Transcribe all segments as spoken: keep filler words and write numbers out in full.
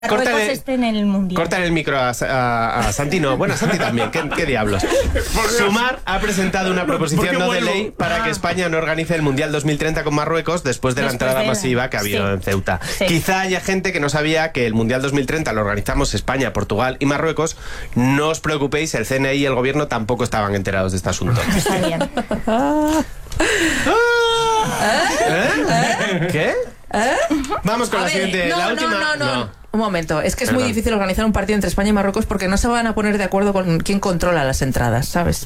Córtale, esté en el mundial. Córtale el micro a, a, a Santi, no. Bueno, a Santi también. ¿Qué, qué diablos? Sumar ha presentado una proposición no de ley para que España no organice el Mundial dos mil treinta con Marruecos después de la después entrada de... masiva que ha habido sí. en Ceuta. Sí. Quizá haya gente que no sabía que el Mundial dos mil treinta lo organizamos España, Portugal y Marruecos. No os preocupéis, el C N I y el gobierno tampoco estaban enterados de este asunto. Está bien. ¿Eh? ¿Qué? ¿Eh? Vamos con a la ver, siguiente. No, la no, última. no, no, no. Un momento, es que es Perdón. muy difícil organizar un partido entre España y Marruecos porque no se van a poner de acuerdo con quién controla las entradas, ¿sabes?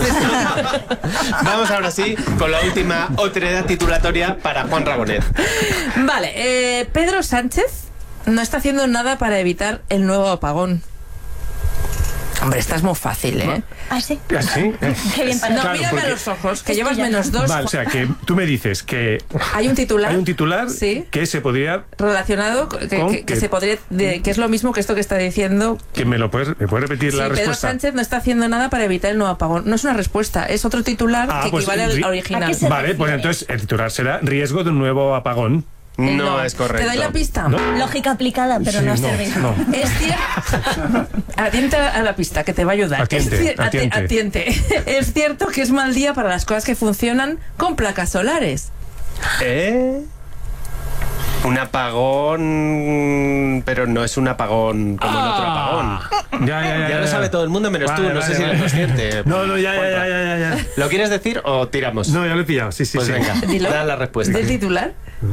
Vamos ahora sí con la última otredad titulatoria para Juan Rabonet. Vale, eh, Pedro Sánchez no está haciendo nada para evitar el nuevo apagón. Hombre, esta es muy fácil, ¿eh? ¿Ah, sí? ¿Ah, sí? Qué bien. No, Claro, mírame porque- a los ojos, que llevas menos dos. Vale, o sea, que tú me dices que Hay un titular. hay un titular Sí. que se podría... Relacionado, que, ¿Con que- que qué? se podría, de- que es lo mismo que esto que está diciendo. que me lo puedes, ¿me puedes repetir Sí, la Pedro respuesta? Sánchez no está haciendo nada para evitar el nuevo apagón. No es una respuesta, es otro titular Ah, que pues, equivale ri- al original. ¿A qué se- Vale, pues refiere? entonces el titular será riesgo de un nuevo apagón. Eh, No, es correcto. ¿Te doy la pista? ¿No? Lógica aplicada, pero Sí, no no, servir. no. Es cierto. Atiente a la pista, que te va a ayudar. Atiente, es cier- ati- atiente. atiente. Es cierto que es mal día para las cosas que funcionan con placas solares. ¿Eh? Un apagón, pero no es un apagón como el otro apagón. Ya, ya, ya. Ya lo sabe todo el mundo menos Vale, tú, no vale, sé si vale. eres consciente. No, no, ya, ya, Juanpa. ya, ya, ya, ya. ¿Lo quieres decir o tiramos? No, ya lo he pillado, sí, sí, Pues sí. venga, Dilo. da la respuesta. ¿Del titular?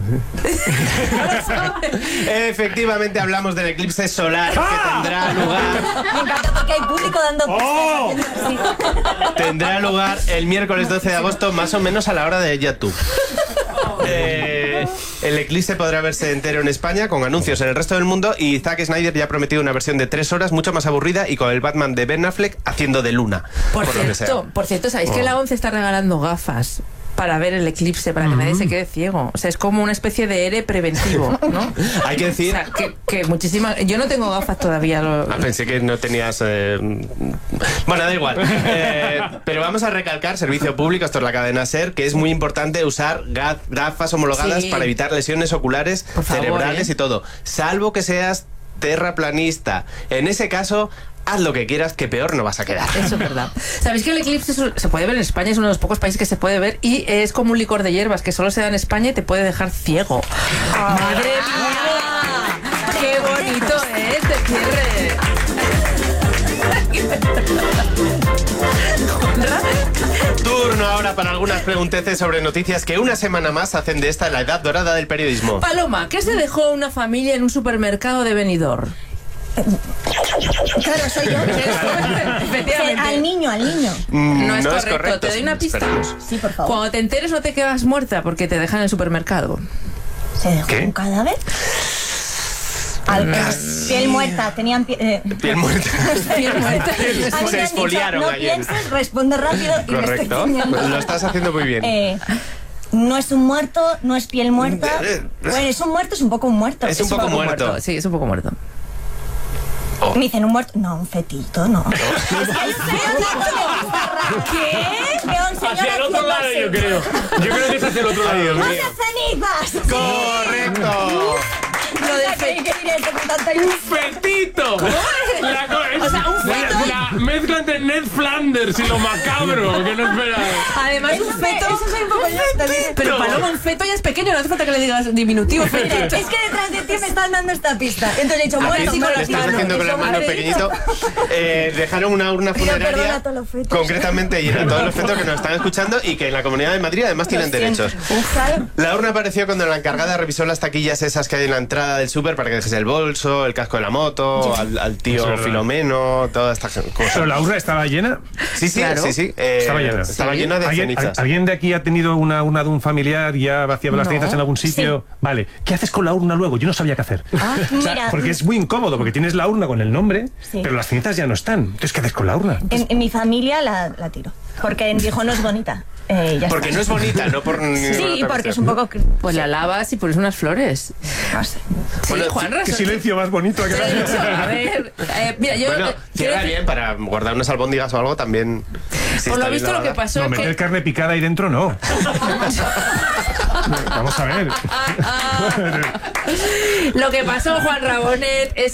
Efectivamente hablamos del eclipse solar que tendrá lugar Me encanta porque hay público dando ¡Oh! pistas, haciendo así. tendrá lugar el miércoles doce de agosto, más o menos a la hora de YouTube. Eh, el eclipse podrá verse entero en España con anuncios en el resto del mundo y Zack Snyder ya ha prometido una versión de tres horas mucho más aburrida y con el Batman de Ben Affleck haciendo de luna. Por, por lo que sea. cierto, por cierto, ¿sabéis que la ONCE está regalando gafas para ver el eclipse, para que nadie se quede ciego? O sea, es como una especie de E R E preventivo, ¿no? Hay que decir... O sea, que, que muchísimas... Yo no tengo gafas todavía. Lo... Ah, pensé que no tenías... eh, Bueno, da igual. Eh, pero vamos a recalcar, servicio público, esto es la cadena SER, que es muy importante usar gaf- gafas homologadas Sí. para evitar lesiones oculares, Por favor, cerebrales ¿eh? y todo. Salvo que seas terraplanista. En ese caso, haz lo que quieras, que peor no vas a quedar. Eso es verdad. ¿Sabéis que el eclipse es un- se puede ver en España? Es uno de los pocos países que se puede ver y es como un licor de hierbas que solo se da en España y te puede dejar ciego. ¡Madre mía! ¡Qué bonito es de cierre! Turno ahora para algunas pregunteces sobre noticias que una semana más hacen de esta la edad dorada del periodismo. Paloma, ¿qué se dejó una familia en un supermercado de Benidorm? Claro, soy yo. Efectivamente. Al niño, al niño. Mm, No es correcto. Te doy una pista. Esperemos. Sí, por favor. Cuando te enteres no te quedas muerta porque te dejan en el supermercado. ¿Se dejó ¿Qué? un cadáver? Al, eh, piel muerta, tenían pie- eh, Piel muerta. Piel muerta. a mí me han Se dicho, esfoliaron no ayer. pienses, responde rápido y me estoy Correcto. ciñendo. Lo estás haciendo muy bien. Eh, no es un muerto, no es piel muerta. Bueno, es un muerto, es un poco un muerto. Es un poco muerto. Sí, es un poco muerto. Me dicen un muerto. No, un fetito, no. ¿Qué? León, señora, Hacia el otro lado, yo creo. Yo creo que es hacia el otro lado. ¡No de cenizas! ¡Correcto! Lo del ¿Qué fe- diría esto con tanta ¡Un ilusión? fetito! La co- es- O sea, un la- feto. La, mezcla entre Ned Flanders y lo macabro, que no esperaba. Además, un feto. Eso soy un poco yo también. Pero Paloma, un feto ya es pequeño, no hace falta que le digas diminutivo. Feto. Es que detrás de ti me están dando esta pista. Entonces he dicho, A ver muerto, si con muerto, las Estás manos. haciendo con la Eso mano me pequeñito. Eh, dejaron una urna Pido perdón funeraria a todos los fetos. concretamente y a todos los fetos que nos están escuchando y que en la Comunidad de Madrid además tienen derechos. Claro. La urna apareció cuando la encargada revisó las taquillas esas que hay en la entrada del súper para que dejes el bolso, el casco de la moto, al, al Es tío verdad. Filomeno, todas estas ¿Pero cosas. la urna estaba llena? Sí, sí, Claro. sí, sí. eh, Estaba llena. Estaba Sí. llena de ¿Alguien, cenizas. ¿Alguien de aquí ha tenido una urna de un familiar y ya vaciaba las No. cenizas en algún sitio? Vale. ¿Qué haces con la urna luego? Yo no sabía qué hacer. Ah, O sea, mira. porque es muy incómodo, porque tienes la urna con el nombre, Sí. pero las cenizas ya no están. Entonces, ¿qué haces con la urna? En, en mi familia la, la tiro. Porque dijo, no es bonita. Eh, ya Porque está. no es bonita, no por ninguna Sí, otra porque es cuestión. un poco... Pues la lavas y pones unas flores. No sé. Sí, Bueno, Juan Qué Raso. silencio más bonito. que- A ver, eh, mira, yo Bueno, eh, quiero cierra decir- bien para guardar unas albóndigas o algo también. Sí, Por lo está visto bien lo que lavada. pasó No, es meter que... carne picada ahí dentro no. Vamos a ver. Lo que pasó, Juan Rabonet, es